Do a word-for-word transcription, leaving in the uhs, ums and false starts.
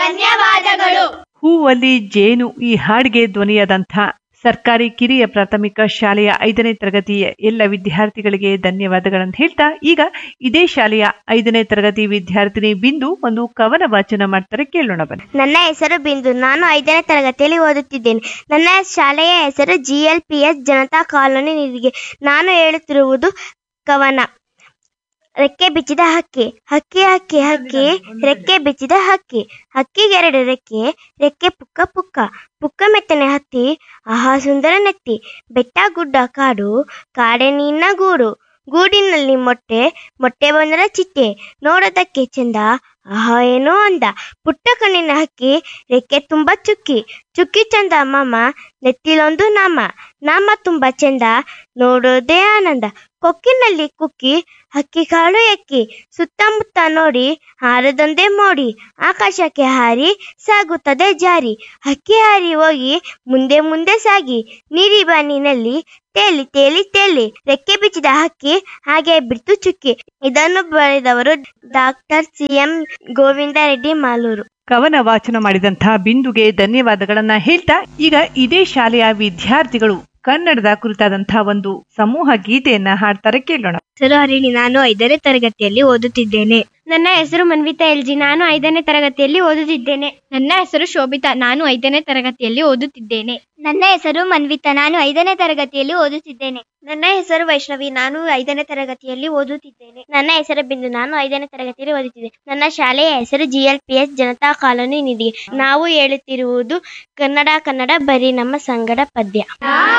ಧನ್ಯವಾದಗಳು. ಹೂವಲ್ಲಿ ಜೇನು ಈ ಹಾಡಿಗೆ ಧ್ವನಿಯಾದಂಥ ಸರ್ಕಾರಿ ಕಿರಿಯ ಪ್ರಾಥಮಿಕ ಶಾಲೆಯ ಐದನೇ ತರಗತಿಯ ಎಲ್ಲ ವಿದ್ಯಾರ್ಥಿಗಳಿಗೆ ಧನ್ಯವಾದಗಳನ್ನು ಹೇಳ್ತಾ ಈಗ ಇದೇ ಶಾಲೆಯ ಐದನೇ ತರಗತಿ ವಿದ್ಯಾರ್ಥಿನಿ ಬಿಂದು ಒಂದು ಕವನ ವಾಚನ ಮಾಡ್ತಾರೆ, ಕೇಳೋಣ ಬನ್ನಿ. ನನ್ನ ಹೆಸರು ಬಿಂದು. ನಾನು ಐದನೇ ತರಗತಿಯಲ್ಲಿ ಓದುತ್ತಿದ್ದೇನೆ. ನನ್ನ ಶಾಲೆಯ ಹೆಸರು G L P S Janata colony ನಿಧಿಗೆ. ನಾನು ಹೇಳುತ್ತಿರುವುದು ಕವನ. ರೆಕ್ಕೆ ಬಿಚ್ಚಿದ ಹಕ್ಕಿ, ಹಕ್ಕಿ ಹಕ್ಕಿ ಹಕ್ಕಿ ರೆಕ್ಕೆ ಬಿಚ್ಚಿದ ಹಕ್ಕಿ, ಹಕ್ಕಿಗೆರಡು ರೆಕ್ಕೆ, ರೆಕ್ಕೆ ಪುಕ್ಕ ಪುಕ್ಕ, ಪುಕ್ಕ ಮೆತ್ತನೆ ಹತ್ತಿ, ಆಹಾ ಸುಂದರ ನೆತ್ತಿ, ಬೆಟ್ಟ ಗುಡ್ಡ ಕಾಡು, ಕಾಡೆ ನಿನ್ನ ಗೂಡು, ಗೂಡಿನಲ್ಲಿ ಮೊಟ್ಟೆ, ಮೊಟ್ಟೆ ಬಂದರ ಚಿಟ್ಟೆ, ನೋಡೋದಕ್ಕೆ ಚೆಂದ, ಆಹಾ ಏನೋ ಅಂದ, ಪುಟ್ಟ ಕಣ್ಣಿನ ಹಕ್ಕಿ, ರೆಕ್ಕೆ ತುಂಬ ಚುಕ್ಕಿ, ಚುಕ್ಕಿ ಚಂದ ಮಾಮ, ನೆತ್ತಿಲೊಂದು ನಾಮ, ನಾಮ ತುಂಬ ಚೆಂದ, ನೋಡೋದೇ ಆನಂದ, ಕೊಕ್ಕಿನಲ್ಲಿ ಕುಕ್ಕಿ, ಹಕ್ಕಿ ಕಾಳು ಎಕ್ಕಿ, ಸುತ್ತಮುತ್ತ ನೋಡಿ ಹಾರದೊಂದೇ ಮೋಡಿ, ಆಕಾಶಕ್ಕೆ ಹಾರಿ ಸಾಗುತ್ತದೆ ಜಾರಿ, ಹಕ್ಕಿ ಹಾರಿ ಹೋಗಿ ಮುಂದೆ ಮುಂದೆ ಸಾಗಿ, ನೀರಿ ಬಾನಿನಲ್ಲಿ ತೇಲಿ ತೇಲಿ ತೇಲಿ, ರೆಕ್ಕೆ ಬಿಚ್ಚಿದ ಹಕ್ಕಿ ಹಾಗೆ ಬಿಡ್ತು ಚುಕ್ಕಿ. ಇದನ್ನು ಬರೆದವರು doctor C M Govinda Reddy Malur. ಕವನ ವಾಚನ ಮಾಡಿದಂತಹ ಬಿಂದುಗೆ ಧನ್ಯವಾದಗಳನ್ನ ಹೇಳ್ತಾ ಈಗ ಇದೇ ಶಾಲೆಯ ವಿದ್ಯಾರ್ಥಿಗಳು ಕನ್ನಡದ ಕುರಿತಾದಂತಹ ಒಂದು ಸಮೂಹ ಗೀತೆಯನ್ನ ಹಾಡ್ತಾರೆ, ಕೇಳೋಣ. ಹೆಸರು ಹರಿಣಿ. ನಾನು ಐದನೇ ತರಗತಿಯಲ್ಲಿ ಓದುತ್ತಿದ್ದೇನೆ. ನನ್ನ ಹೆಸರು ಮನ್ವಿತಾ ಎಲ್ಜಿ. ನಾನು ಐದನೇ ತರಗತಿಯಲ್ಲಿ ಓದುತ್ತಿದ್ದೇನೆ. ನನ್ನ ಹೆಸರು ಶೋಭಿತಾ. ನಾನು ಐದನೇ ತರಗತಿಯಲ್ಲಿ ಓದುತ್ತಿದ್ದೇನೆ. ನನ್ನ ಹೆಸರು ಮನ್ವಿತಾ. ನಾನು ಐದನೇ ತರಗತಿಯಲ್ಲಿ ಓದುತ್ತಿದ್ದೇನೆ. ನನ್ನ ಹೆಸರು ವೈಷ್ಣವಿ. ನಾನು ಐದನೇ ತರಗತಿಯಲ್ಲಿ ಓದುತ್ತಿದ್ದೇನೆ. ನನ್ನ ಹೆಸರು ಬಿಂದು. ನಾನು ಐದನೇ ತರಗತಿಯಲ್ಲಿ ಓದುತ್ತಿದ್ದೇನೆ. ನನ್ನ ಶಾಲೆಯ ಹೆಸರು G L P S Janata colony ನಿಧಿಗೆ. ನಾವು ಹೇಳುತ್ತಿರುವುದು ಕನ್ನಡ ಕನ್ನಡ ಬರೀ ನಮ್ಮ ಸಂಗಡ ಪದ್ಯ.